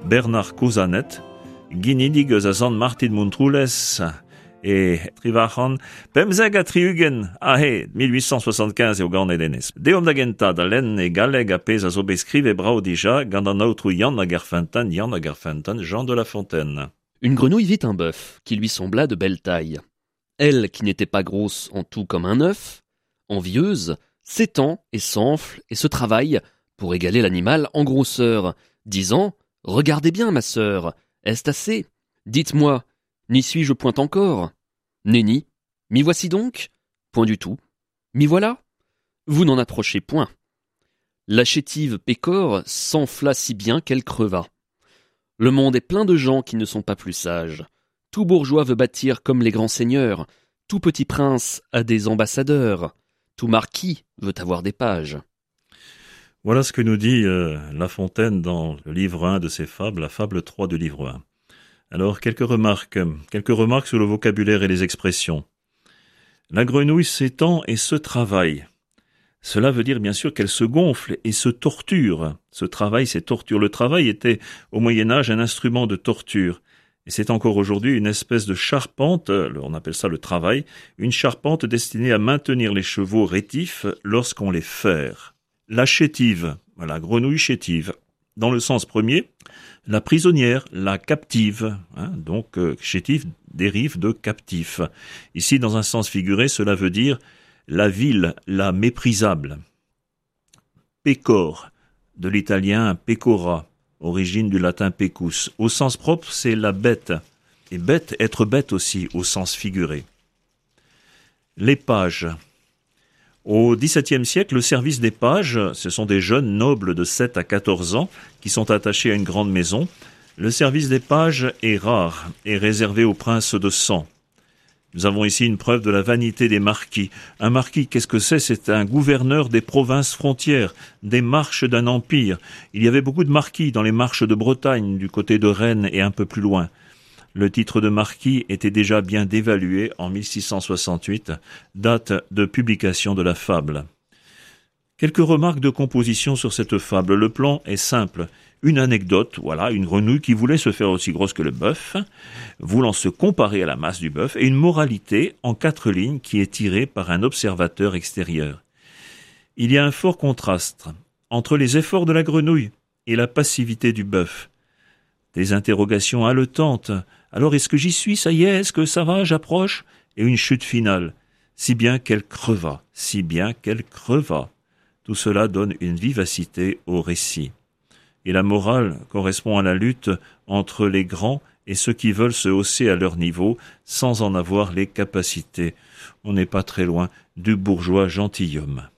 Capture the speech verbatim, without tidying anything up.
Bernard Cousanet, Ginidig a San Martin Montroules et Trivachan, Pemzeg a triugen ahe mille huit cent soixante-quinze et au Gant Edenes. Deom da genta da len e galeg a pez a zo beskrive brao dija gant an aotrou Yann a Gerfentan, Yann a Gerfentan, Jean de La Fontaine. Une grenouille vit un bœuf qui lui sembla de belle taille. Elle, qui n'était pas grosse en tout comme un œuf, envieuse, s'étend et s'enfle et se travaille pour égaler l'animal en grosseur, disant « Regardez bien, ma sœur, est-ce assez? Dites-moi, n'y suis-je point encore? Nenni, m'y voici donc? Point du tout. M'y voilà? Vous n'en approchez point. » La chétive Pécore s'enfla si bien qu'elle creva. Le monde est plein de gens qui ne sont pas plus sages. Tout bourgeois veut bâtir comme les grands seigneurs. Tout petit prince a des ambassadeurs. Tout marquis veut avoir des pages. Voilà ce que nous dit euh, La Fontaine dans le livre un de ses fables, la fable trois du livre un. Alors, quelques remarques, quelques remarques sur le vocabulaire et les expressions. La grenouille s'étend et se travaille. Cela veut dire bien sûr qu'elle se gonfle et se torture. Ce travail, c'est torture. Le travail était au Moyen-Âge un instrument de torture. Et c'est encore aujourd'hui une espèce de charpente, on appelle ça le travail, une charpente destinée à maintenir les chevaux rétifs lorsqu'on les ferre. La chétive, la grenouille chétive. Dans le sens premier, la prisonnière, la captive. Hein, donc euh, chétive dérive de captif. Ici, dans un sens figuré, cela veut dire la vile, la méprisable. Pécore, de l'italien pecora, origine du latin pecus. Au sens propre, c'est la bête. Et bête, être bête aussi, au sens figuré. Les pages. Au dix-septième siècle, le service des pages, ce sont des jeunes nobles de sept à quatorze ans qui sont attachés à une grande maison. Le service des pages est rare et réservé aux princes de sang. Nous avons ici une preuve de la vanité des marquis. Un marquis, qu'est-ce que c'est? C'est un gouverneur des provinces frontières, des marches d'un empire. Il y avait beaucoup de marquis dans les marches de Bretagne, du côté de Rennes et un peu plus loin. Le titre de marquis était déjà bien dévalué en mille six cent soixante-huit, date de publication de la fable. Quelques remarques de composition sur cette fable. Le plan est simple. Une anecdote, voilà, une grenouille qui voulait se faire aussi grosse que le bœuf, voulant se comparer à la masse du bœuf, et une moralité en quatre lignes qui est tirée par un observateur extérieur. Il y a un fort contraste entre les efforts de la grenouille et la passivité du bœuf. Des interrogations haletantes. Alors est-ce que j'y suis, ça y est, est-ce que ça va, j'approche? Et une chute finale, si bien qu'elle creva, si bien qu'elle creva. Tout cela donne une vivacité au récit. Et la morale correspond à la lutte entre les grands et ceux qui veulent se hausser à leur niveau sans en avoir les capacités. On n'est pas très loin du bourgeois gentilhomme.